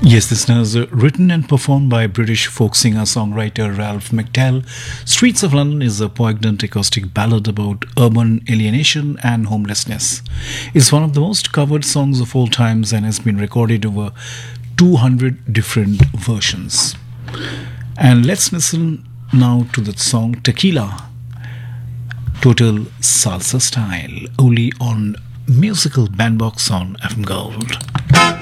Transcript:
Yes, this is written and performed by British folk singer-songwriter Ralph McTell. Streets of London is a poignant acoustic ballad about urban alienation and homelessness. It's one of the most covered songs of all times and has been recorded over 200 different versions. And let's listen now to the song Tequila, Total Salsa Style, only on Musical Bandbox on FM Gold.